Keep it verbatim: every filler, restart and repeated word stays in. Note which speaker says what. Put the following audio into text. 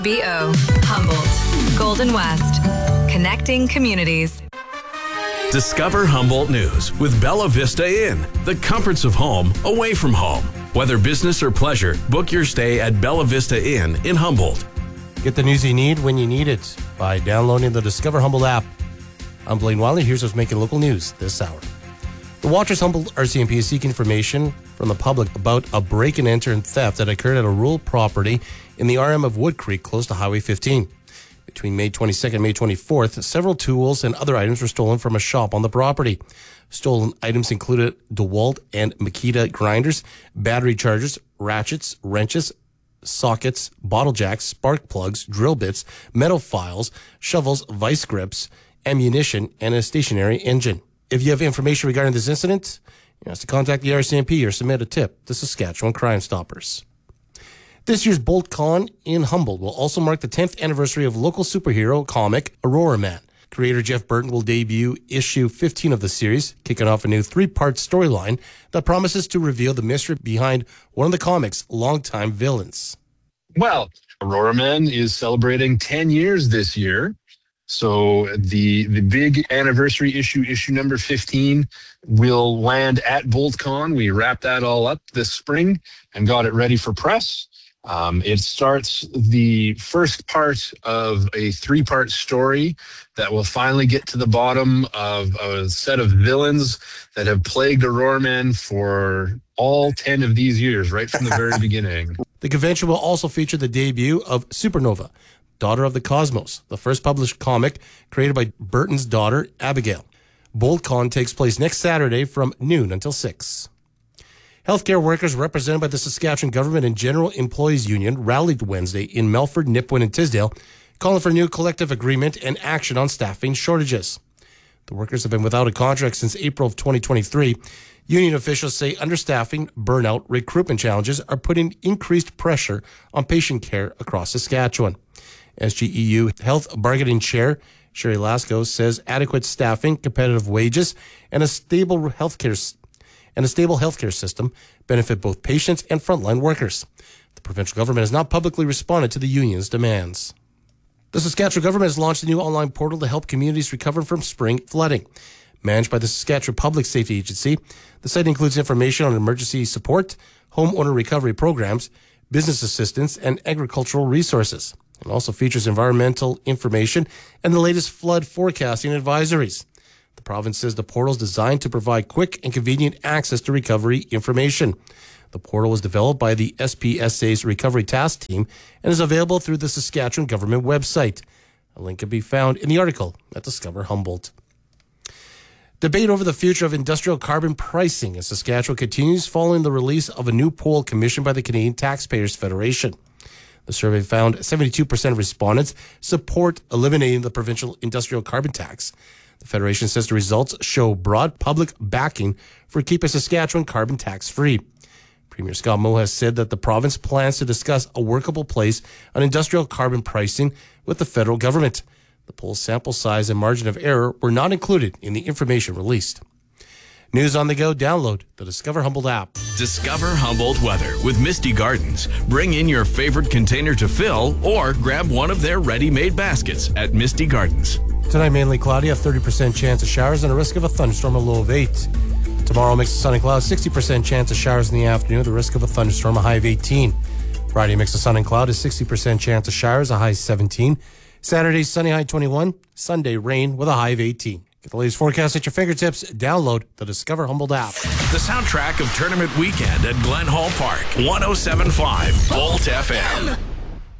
Speaker 1: B O Humboldt, Golden West, connecting communities.
Speaker 2: Discover Humboldt News with Bella Vista Inn, the comforts of home away from home. Whether business or pleasure, book your stay at Bella Vista Inn in Humboldt.
Speaker 3: Get the news you need when you need it by downloading the Discover Humboldt app. I'm Blaine Wiley. Here's what's making local news this hour. The Watchers Humboldt R C M P is seeking information from the public about a break-and-enter and theft that occurred at a rural property in the R M of Wood Creek close to Highway fifteen. Between May twenty-second and May twenty-fourth, several tools and other items were stolen from a shop on the property. Stolen items included DeWalt and Makita grinders, battery chargers, ratchets, wrenches, sockets, bottle jacks, spark plugs, drill bits, metal files, shovels, vice grips, ammunition, and a stationary engine. If you have information regarding this incident, you have to contact the R C M P or submit a tip to Saskatchewan Crime Stoppers. This year's BoltCon in Humboldt will also mark the tenth anniversary of local superhero comic Aurora Man. Creator Jeff Burton will debut issue fifteen of the series, kicking off a new three-part storyline that promises to reveal the mystery behind one of the comic's longtime villains.
Speaker 4: Well, Aurora Man is celebrating ten years this year. So the the big anniversary issue, issue number fifteen, will land at BoltCon. We wrapped that all up this spring and got it ready for press. Um, it starts the first part of a three-part story that will finally get to the bottom of a set of villains that have plagued Aurora Man for all ten of these years, right from the very beginning.
Speaker 3: The convention will also feature the debut of Supernova, Daughter of the Cosmos, the first published comic created by Burton's daughter, Abigail. BoltCon takes place next Saturday from noon until six. Healthcare workers represented by the Saskatchewan Government and General Employees Union rallied Wednesday in Melford, Nipawin, and Tisdale, calling for a new collective agreement and action on staffing shortages. The workers have been without a contract since April of twenty twenty-three. Union officials say understaffing, burnout, recruitment challenges are putting increased pressure on patient care across Saskatchewan. S G E U Health Bargaining Chair Sherry Lasco says adequate staffing, competitive wages, and a stable healthcare and a stable healthcare system benefit both patients and frontline workers. The provincial government has not publicly responded to the union's demands. The Saskatchewan government has launched a new online portal to help communities recover from spring flooding. Managed by the Saskatchewan Public Safety Agency, the site includes information on emergency support, homeowner recovery programs, business assistance, and agricultural resources. It also features environmental information and the latest flood forecasting advisories. The province says the portal is designed to provide quick and convenient access to recovery information. The portal was developed by the S P S A's Recovery Task Team and is available through the Saskatchewan Government website. A link can be found in the article at Discover Humboldt. Debate over the future of industrial carbon pricing in Saskatchewan continues following the release of a new poll commissioned by the Canadian Taxpayers Federation. The survey found seventy-two percent of respondents support eliminating the provincial industrial carbon tax. The Federation says the results show broad public backing for keeping Saskatchewan carbon tax-free. Premier Scott Moe has said that the province plans to discuss a workable place on industrial carbon pricing with the federal government. The poll's sample size and margin of error were not included in the information released. News on the go, download the Discover Humboldt app.
Speaker 2: Discover Humboldt weather with Misty Gardens. Bring in your favorite container to fill or grab one of their ready-made baskets at Misty Gardens.
Speaker 3: Tonight, mainly cloudy, a thirty percent chance of showers and a risk of a thunderstorm, a low of eight. Tomorrow, mix of sun and cloud, sixty percent chance of showers in the afternoon, the risk of a thunderstorm, a high of eighteen. Friday, mix of sun and cloud, a sixty percent chance of showers, a high of seventeen. Saturday, sunny, high twenty-one. Sunday, rain with a high of eighteen. Get the latest forecast at your fingertips. Download the Discover Humboldt app.
Speaker 2: The soundtrack of Tournament Weekend at Glen Hall Park. one oh seven point five Bolt F M.